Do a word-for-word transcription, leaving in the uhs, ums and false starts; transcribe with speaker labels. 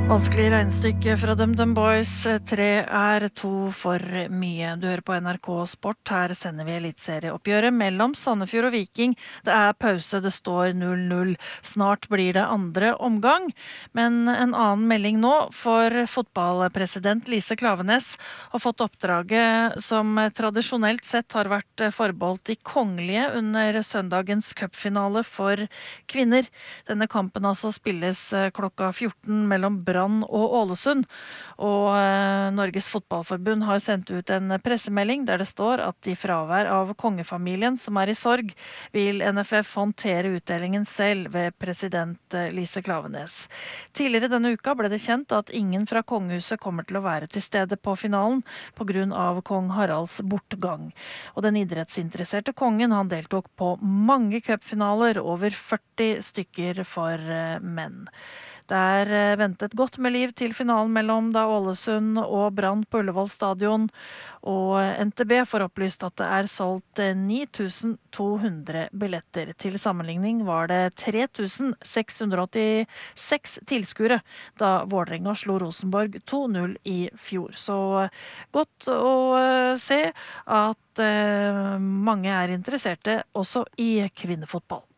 Speaker 1: Vanskelig regnestykke fra DumDum Boys. Tre er to for mye. Du hører på N R K Sport. Her sender vi elitserieoppgjøret mellom Sandefjord og Viking. Det er pause, det står null null. Snart blir det andre omgang. Men en annen melding nå, for fotballpresident Lise Klaveness har fått oppdraget som tradisjonelt sett har vært forbeholdt de kongelige under søndagens cupfinale for kvinner. Denne kampen altså spilles klokka fjorten mellom Brann og Ålesund, og eh, Norges Fotballforbund har sendt ut en pressemelding der det står at i fravær av kongefamilien som er i sorg, vil N F F håndtere utdelingen selv ved president eh, Lise Klaveness. Tidligere denne uka ble det kjent at ingen fra kongehuset kommer til å være til stede på finalen på grunn av kong Haralds bortgang. Og den idrettsinteresserte kongen han deltok på mange cupfinaler, over førti stykker for eh, menn. Det er eh, ventet godt med liv til finalen mellom da Ålesund og Brann på Ullevål stadion, og N T B får opplyst at det er solgt eh, ni tusen to hundre billetter. Til sammenligning var det tre tusen seks hundre åttiseks tilskuere da Vålerenga slo Rosenborg to null i fjor. Så eh, godt å eh, se at eh, mange er interesserte også i kvinnefotball.